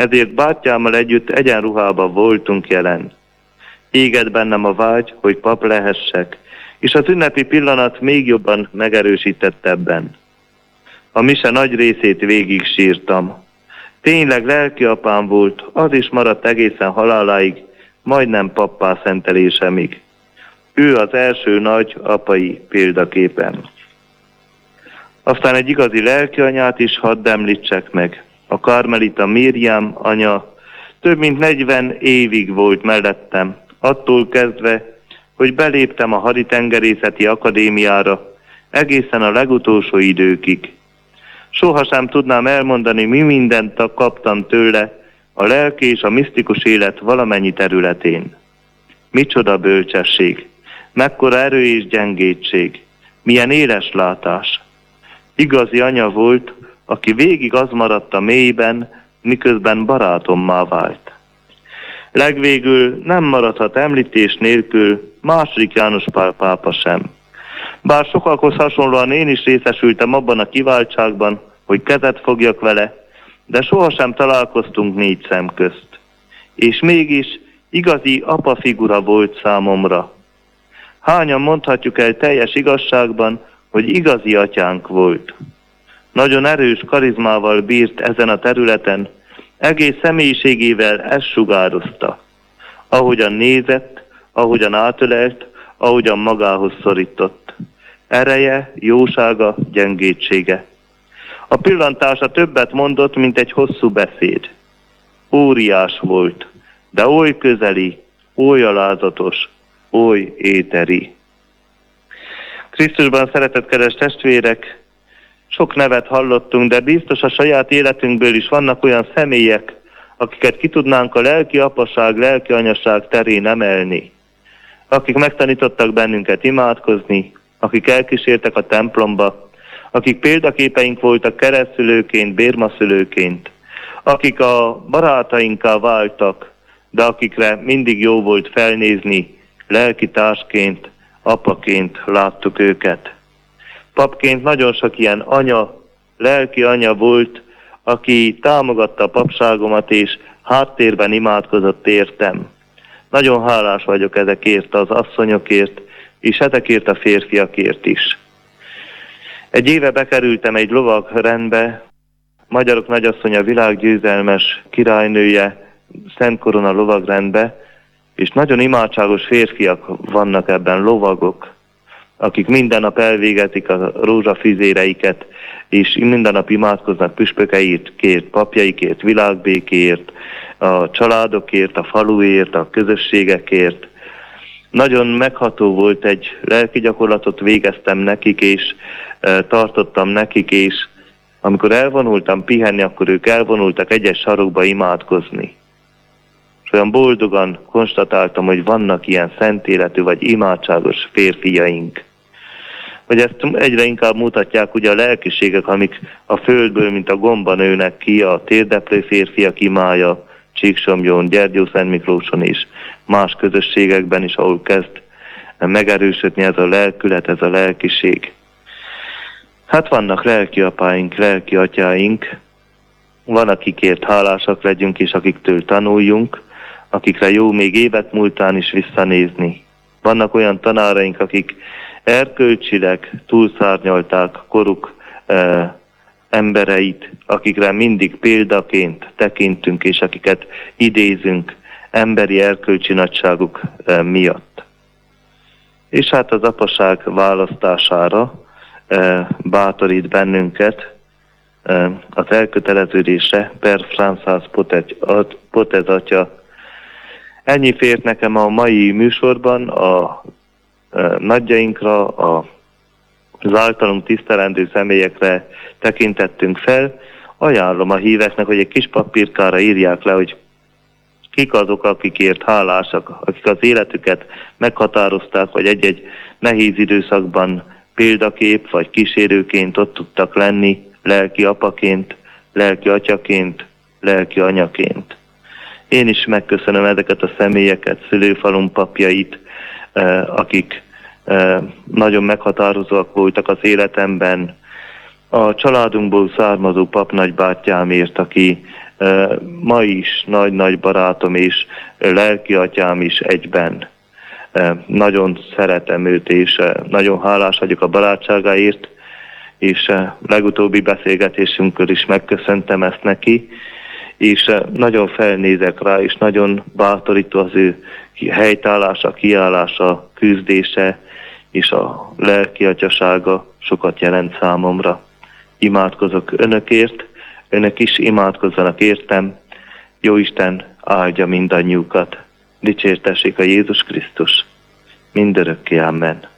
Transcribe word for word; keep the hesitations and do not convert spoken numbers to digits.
ezért bátyámmal együtt egyenruhában voltunk jelen. Égett bennem a vágy, hogy pap lehessek, és az ünnepi pillanat még jobban megerősített ebben. A mise nagy részét végig sírtam. Tényleg lelkiapám volt, az is maradt egészen haláláig, majdnem pappá szentelésemig. Ő az első nagy apai példaképen. Aztán egy igazi lelkianyát is hadd említsek meg. A karmelita Miriam anya több mint negyven évig volt mellettem, attól kezdve, hogy beléptem a haditengerészeti akadémiára, egészen a legutolsó időkig. Sohasem tudnám elmondani, mi mindent kaptam tőle a lelki és a misztikus élet valamennyi területén. Micsoda bölcsesség, mekkora erő és gyengétség, milyen éles látás. Igazi anya volt, aki végig az maradt a mélyben, miközben barátommá vált. Legvégül nem maradhat említés nélkül második János Pál pápa sem. Bár sokakhoz hasonlóan én is részesültem abban a kiváltságban, hogy kezet fogjak vele, de sohasem találkoztunk négy szem közt. És mégis igazi apa figura volt számomra. Hányan mondhatjuk el teljes igazságban, hogy igazi atyánk volt. Nagyon erős karizmával bírt ezen a területen, egész személyiségével ezt sugározta. Ahogyan nézett, ahogyan átölelt, ahogyan magához szorított. Ereje, jósága, gyengétsége. A pillantása többet mondott, mint egy hosszú beszéd. Óriás volt, de oly közeli, oly alázatos, oly éteri. Krisztusban szeretett kedves testvérek, sok nevet hallottunk, de biztos a saját életünkből is vannak olyan személyek, akiket ki tudnánk a lelki apaság, lelki anyaság terén emelni. Akik megtanítottak bennünket imádkozni, akik elkísértek a templomba, akik példaképeink voltak keresztszülőként, bérmaszülőként, akik a barátainká váltak, de akikre mindig jó volt felnézni, lelki társként, apaként láttuk őket. Papként nagyon sok ilyen anya, lelki anya volt, aki támogatta a papságomat, és háttérben imádkozott értem. Nagyon hálás vagyok ezekért az asszonyokért, és ezekért a férfiakért is. Egy éve bekerültem egy lovagrendbe, Magyarok nagyasszonya világgyőzelmes királynője, Szent Korona lovagrendbe, és nagyon imádságos férfiak vannak ebben, lovagok, akik minden nap elvégezik a rózsafűzéreiket, és minden nap imádkoznak püspökeikért, papjaikért, világbékéért, a családokért, a faluért, a közösségekért. Nagyon megható volt, egy lelki gyakorlatot végeztem nekik, és e, tartottam nekik, és amikor elvonultam pihenni, akkor ők elvonultak egyes sarokba imádkozni. És olyan boldogan konstatáltam, hogy vannak ilyen szent életű vagy imádságos férfiaink. Hogy ezt egyre inkább mutatják ugye a lelkiségek, amik a földből, mint a gomba nőnek ki, a térdeplő férfiak imája, Csíksomjón, Gyergyószentmiklóson és más közösségekben is, ahol kezd megerősödni ez a lelkület, ez a lelkiség. Hát vannak lelki apáink, lelki atyáink, van akikért hálásak legyünk, és akiktől tanuljunk, akikre jó még évet múltán is visszanézni. Vannak olyan tanáraink, akik erkölcsileg túlszárnyalták koruk e, embereit, akikre mindig példaként tekintünk, és akiket idézünk emberi erkölcsi nagyságuk e, miatt. És hát az apaság választására e, bátorít bennünket e, az elköteleződésre per Francis Potez atya. Ennyi fért nekem a mai műsorban, a nagyjainkra, a, az általunk tisztelendő személyekre tekintettünk fel. Ajánlom a híveknek, hogy egy kis papírkára írják le, hogy kik azok, akikért hálásak, akik az életüket meghatározták, vagy egy-egy nehéz időszakban példakép, vagy kísérőként ott tudtak lenni, lelki apaként, lelki atyaként, lelki anyaként. Én is megköszönöm ezeket a személyeket, szülőfalum papjait, akik nagyon meghatározóak voltak az életemben. A családunkból származó papnagybátyámért, aki ma is nagy-nagy barátom és lelki atyám is egyben. Nagyon szeretem őt, és nagyon hálás vagyok a barátságáért, és legutóbbi beszélgetésünkkor is megköszöntem ezt neki, és nagyon felnézek rá, és nagyon bátorító az ő helytállása, kiállása, küzdése, és a lelki atyasága sokat jelent számomra. Imádkozok önökért, önök is imádkozzanak értem, Jóisten áldja mindannyiukat. Dicsértessék a Jézus Krisztus. Mindörökké, amen.